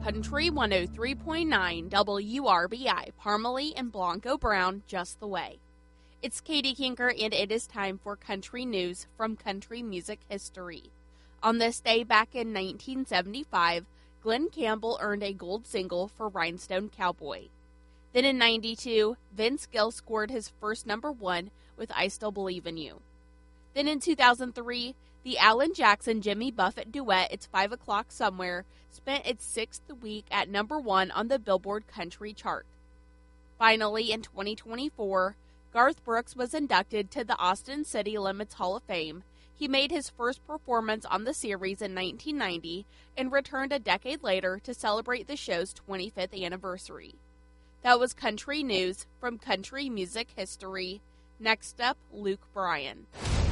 Country 103.9 WRBI, Parmalee and Blanco Brown, just the way. It's Katie Kinker, and it is time for country news from country music history. On this day back in 1975, Glenn Campbell earned a gold single for Rhinestone Cowboy. Then in 92, Vince Gill scored his first #1 with I Still Believe in You. Then in 2003, the Alan Jackson-Jimmy Buffett duet, It's 5 O'Clock Somewhere, spent its 6th week at #1 on the Billboard Country chart. Finally, in 2024, Garth Brooks was inducted to the Austin City Limits Hall of Fame. He made his first performance on the series in 1990 and returned a decade later to celebrate the show's 25th anniversary. That was country news from country music history. Next up, Luke Bryan.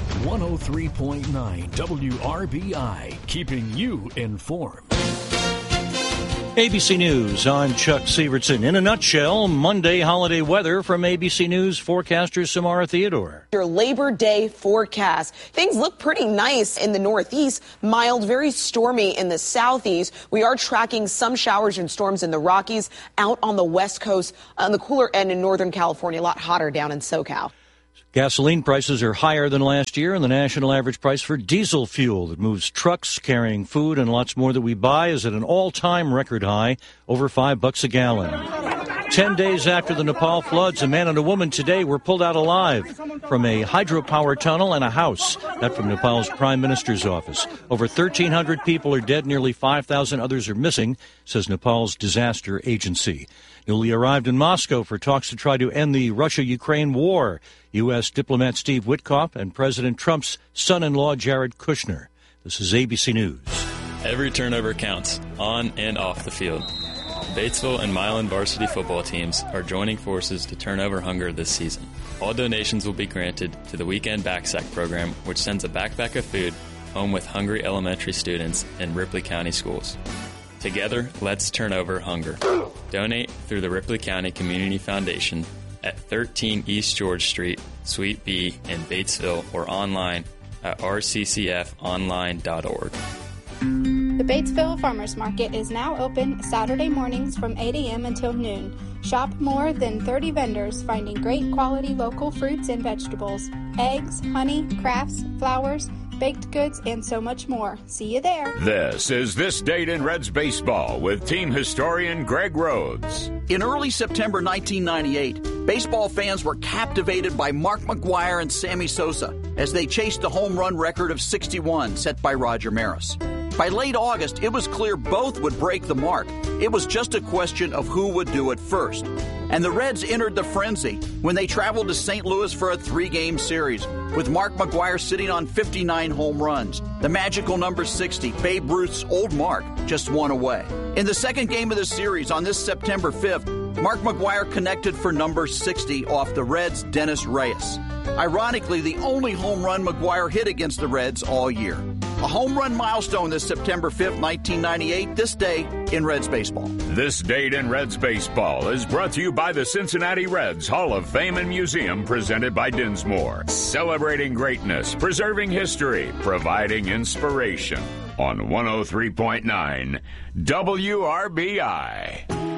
103.9 WRBI, keeping you informed. ABC News, I'm Chuck Severson. In a nutshell, Monday holiday weather from ABC News forecaster Samara Theodore. Your Labor Day forecast. Things look pretty nice in the Northeast, mild, very stormy in the Southeast. We are tracking some showers and storms in the Rockies, out on the West Coast, on the cooler end in Northern California, a lot hotter down in SoCal. Gasoline prices are higher than last year, and the national average price for diesel fuel that moves trucks carrying food and lots more that we buy is at an all-time record high, over $5 a gallon. 10 days after the Nepal floods, a man and a woman today were pulled out alive from a hydropower tunnel and a house. That from Nepal's Prime Minister's office. Over 1,300 people are dead, nearly 5,000 others are missing, says Nepal's disaster agency. Newly arrived in Moscow for talks to try to end the Russia-Ukraine war, U.S. diplomat Steve Witkoff and President Trump's son-in-law Jared Kushner. This is ABC News. Every turnover counts, on and off the field. Batesville and Milan varsity football teams are joining forces to turn over hunger this season. All donations will be granted to the Weekend Backsack program, which sends a backpack of food home with hungry elementary students in Ripley County schools. Together, let's turn over hunger. Donate through the Ripley County Community Foundation at 13 East George Street, Suite B in Batesville, or online at rccfonline.org. The Batesville Farmers Market is now open Saturday mornings from 8 a.m. until noon. Shop more than 30 vendors finding great quality local fruits and vegetables, eggs, honey, crafts, flowers, baked goods, and so much more. See you there. This is This Date in Reds Baseball with team historian Greg Rhodes. In early September 1998, baseball fans were captivated by Mark McGwire and Sammy Sosa as they chased the home run record of 61 set by Roger Maris. By late August, it was clear both would break the mark. It was just a question of who would do it first. And the Reds entered the frenzy when they traveled to St. Louis for a 3-game series, with Mark McGwire sitting on 59 home runs. The magical number 60, Babe Ruth's old mark, just one away. In the second game of the series on this September 5th, Mark McGwire connected for number 60 off the Reds' Dennis Reyes. Ironically, the only home run McGwire hit against the Reds all year. A home run milestone this September 5th, 1998, this day in Reds baseball. This Date in Reds Baseball is brought to you by the Cincinnati Reds Hall of Fame and Museum, presented by Dinsmore. Celebrating greatness, preserving history, providing inspiration on 103.9 WRBI.